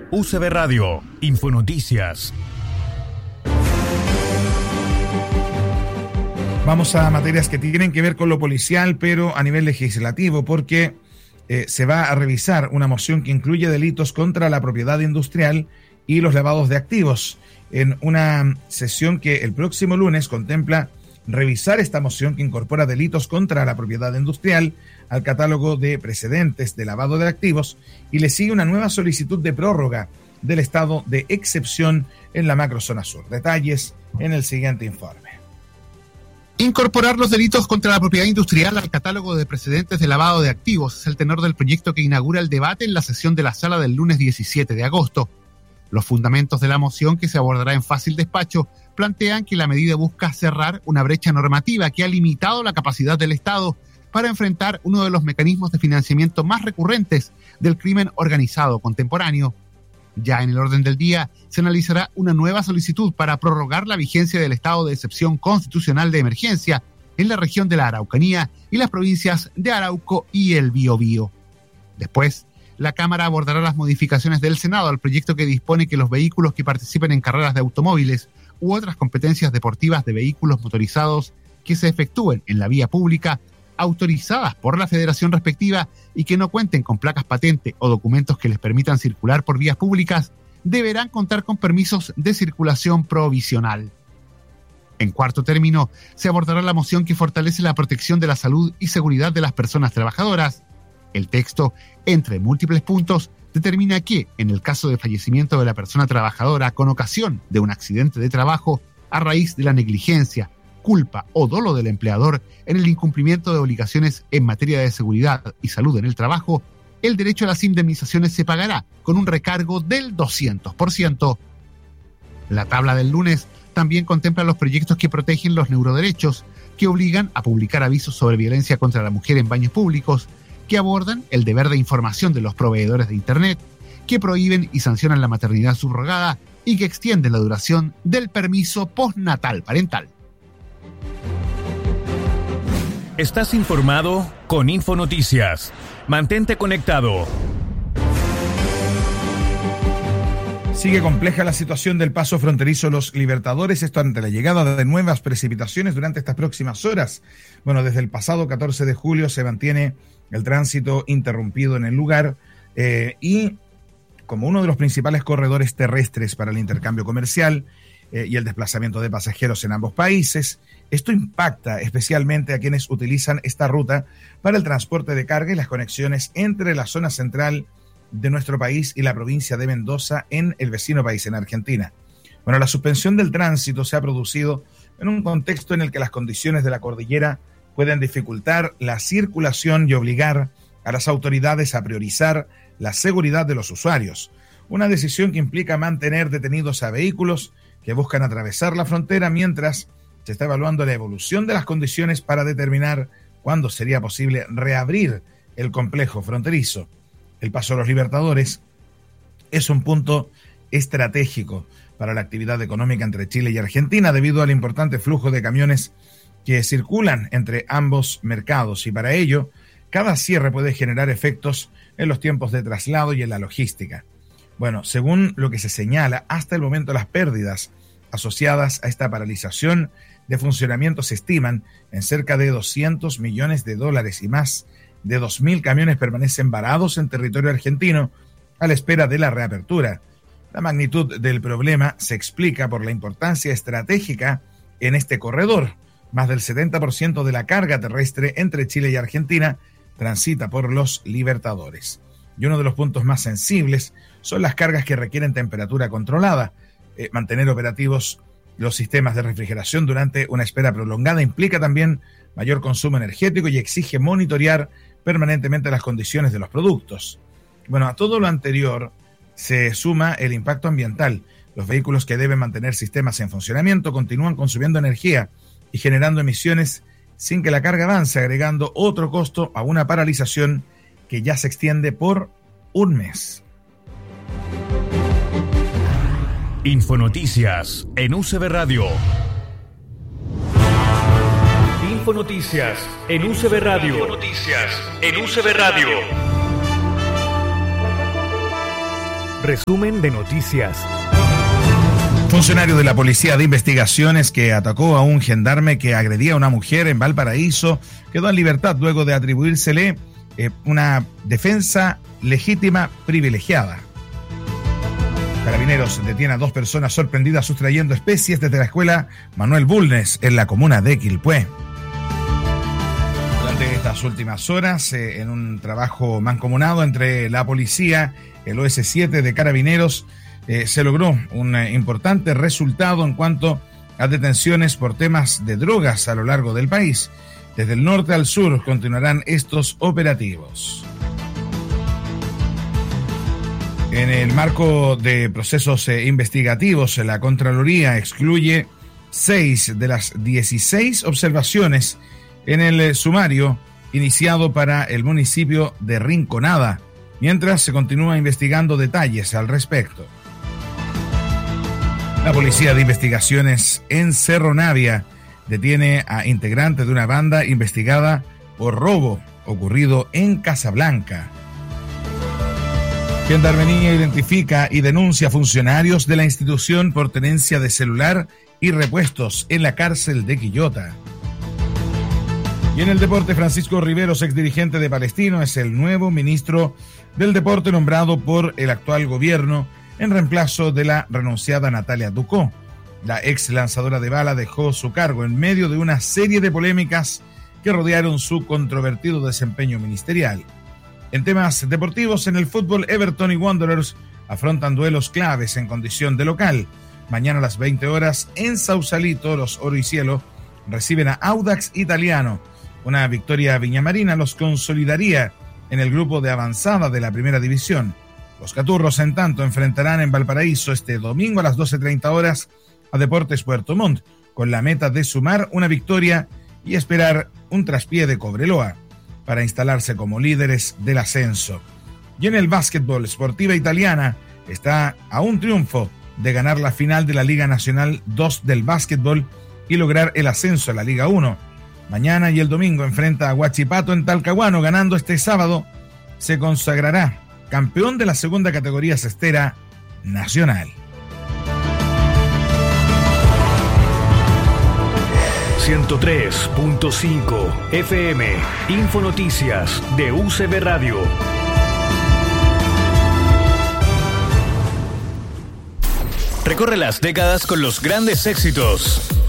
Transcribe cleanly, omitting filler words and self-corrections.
UCB Radio, Infonoticias. Vamos a materias que tienen que ver con lo policial, pero a nivel legislativo, porque se va a revisar una moción que incluye delitos contra la propiedad industrial y los lavados de activos, en una sesión que el próximo lunes contempla revisar esta moción que incorpora delitos contra la propiedad industrial al catálogo de precedentes de lavado de activos, y le sigue una nueva solicitud de prórroga del estado de excepción en la macrozona sur. Detalles en el siguiente informe. Incorporar los delitos contra la propiedad industrial al catálogo de precedentes de lavado de activos es el tenor del proyecto que inaugura el debate en la sesión de la sala del lunes 17 de agosto. Los fundamentos de la moción, que se abordará en fácil despacho, plantean que la medida busca cerrar una brecha normativa que ha limitado la capacidad del Estado para enfrentar uno de los mecanismos de financiamiento más recurrentes del crimen organizado contemporáneo. Ya en el orden del día se analizará una nueva solicitud para prorrogar la vigencia del estado de excepción constitucional de emergencia en la región de la Araucanía y las provincias de Arauco y el Biobío. Después, la Cámara abordará las modificaciones del Senado al proyecto que dispone que los vehículos que participen en carreras de automóviles u otras competencias deportivas de vehículos motorizados que se efectúen en la vía pública, autorizadas por la federación respectiva y que no cuenten con placas patente o documentos que les permitan circular por vías públicas, deberán contar con permisos de circulación provisional. En cuarto término, se abordará la moción que fortalece la protección de la salud y seguridad de las personas trabajadoras. El texto, entre múltiples puntos, determina que, en el caso de fallecimiento de la persona trabajadora con ocasión de un accidente de trabajo a raíz de la negligencia, culpa o dolo del empleador en el incumplimiento de obligaciones en materia de seguridad y salud en el trabajo, el derecho a las indemnizaciones se pagará con un recargo del 200%. La tabla del lunes también contempla los proyectos que protegen los neuroderechos, que obligan a publicar avisos sobre violencia contra la mujer en baños públicos, que abordan el deber de información de los proveedores de Internet, que prohíben y sancionan la maternidad subrogada y que extienden la duración del permiso postnatal parental. Estás informado con Infonoticias. Mantente conectado. Sigue compleja la situación del paso fronterizo Los Libertadores, esto ante la llegada de nuevas precipitaciones durante estas próximas horas. Bueno, desde el pasado 14 de julio se mantiene el tránsito interrumpido en el lugar y como uno de los principales corredores terrestres para el intercambio comercial y el desplazamiento de pasajeros en ambos países, esto impacta especialmente a quienes utilizan esta ruta para el transporte de carga y las conexiones entre la zona central de nuestro país y la provincia de Mendoza en el vecino país, en Argentina. Bueno, la suspensión del tránsito se ha producido en un contexto en el que las condiciones de la cordillera pueden dificultar la circulación y obligar a las autoridades a priorizar la seguridad de los usuarios. Una decisión que implica mantener detenidos a vehículos que buscan atravesar la frontera mientras se está evaluando la evolución de las condiciones para determinar cuándo sería posible reabrir el complejo fronterizo. El Paso de los Libertadores es un punto estratégico para la actividad económica entre Chile y Argentina debido al importante flujo de camiones que circulan entre ambos mercados, y para ello cada cierre puede generar efectos en los tiempos de traslado y en la logística. Bueno, según lo que se señala, hasta el momento las pérdidas asociadas a esta paralización de funcionamiento se estiman en cerca de $200 millones y más de 2.000 camiones permanecen varados en territorio argentino a la espera de la reapertura. La magnitud del problema se explica por la importancia estratégica en este corredor. Más del 70% de la carga terrestre entre Chile y Argentina transita por los Libertadores. Y uno de los puntos más sensibles son las cargas que requieren temperatura controlada. Mantener operativos los sistemas de refrigeración durante una espera prolongada implica también mayor consumo energético y exige monitorear permanentemente las condiciones de los productos. Bueno, a todo lo anterior se suma el impacto ambiental. Los vehículos que deben mantener sistemas en funcionamiento continúan consumiendo energía y generando emisiones sin que la carga avance, agregando otro costo a una paralización que ya se extiende por un mes. Infonoticias en UCB Radio. Infonoticias en UCB Radio. Infonoticias en UCB Radio. Resumen de noticias. Funcionario de la Policía de Investigaciones que atacó a un gendarme que agredía a una mujer en Valparaíso quedó en libertad luego de atribuírsele una defensa legítima privilegiada. Carabineros detiene a 2 personas sorprendidas sustrayendo especies desde la escuela Manuel Bulnes en la comuna de Quilpué. Durante estas últimas horas, en un trabajo mancomunado entre la policía, el OS7 de Carabineros, se logró un importante resultado en cuanto a detenciones por temas de drogas a lo largo del país. Desde el norte al sur continuarán estos operativos. En el marco de procesos investigativos, la Contraloría excluye 6 de las 16 observaciones en el sumario iniciado para el municipio de Rinconada, mientras se continúa investigando detalles al respecto. La Policía de Investigaciones en Cerro Navia detiene a integrantes de una banda investigada por robo ocurrido en Casablanca. Gendarmería identifica y denuncia funcionarios de la institución por tenencia de celular y repuestos en la cárcel de Quillota. Y en el deporte, Francisco Riveros, exdirigente de Palestino, es el nuevo ministro del deporte nombrado por el actual gobierno en reemplazo de la renunciada Natalia Ducó. La ex lanzadora de bala dejó su cargo en medio de una serie de polémicas que rodearon su controvertido desempeño ministerial. En temas deportivos, en el fútbol, Everton y Wanderers afrontan duelos claves en condición de local. Mañana a las 20 horas en Sausalito, los Oro y Cielo reciben a Audax Italiano. Una victoria viñamarina los consolidaría en el grupo de avanzada de la primera división. Los Caturros, en tanto, enfrentarán en Valparaíso este domingo a las 12:30 horas a Deportes Puerto Montt, con la meta de sumar una victoria y esperar un traspié de Cobreloa para instalarse como líderes del ascenso. Y en el básquetbol, Sportiva Italiana está a un triunfo de ganar la final de la Liga Nacional 2 del básquetbol y lograr el ascenso a la Liga 1. Mañana y el domingo enfrenta a Huachipato en Talcahuano. Ganando este sábado, se consagrará campeón de la segunda categoría cestera nacional. 103.5 FM, Infonoticias de UCB Radio. Recorre las décadas con los grandes éxitos